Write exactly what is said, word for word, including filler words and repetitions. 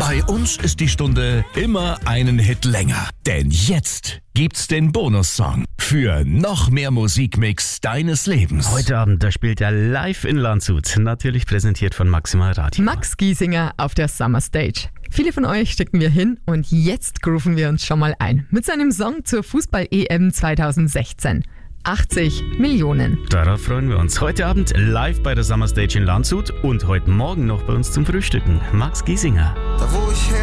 Bei uns ist die Stunde immer einen Hit länger. Denn jetzt gibt's den Bonussong für noch mehr Musikmix deines Lebens. Heute Abend, da spielt er live in Landshut. Natürlich präsentiert von Maximal Radio. Max Giesinger auf der Summer Stage. Viele von euch stecken wir hin und jetzt grooven wir uns schon mal ein. Mit seinem Song zur Fußball-E M zwanzig sechzehn. achtzig Millionen. Darauf freuen wir uns. Heute Abend live bei der Summer Stage in Landshut und heute Morgen noch bei uns zum Frühstücken. Max Giesinger. Da wo ich her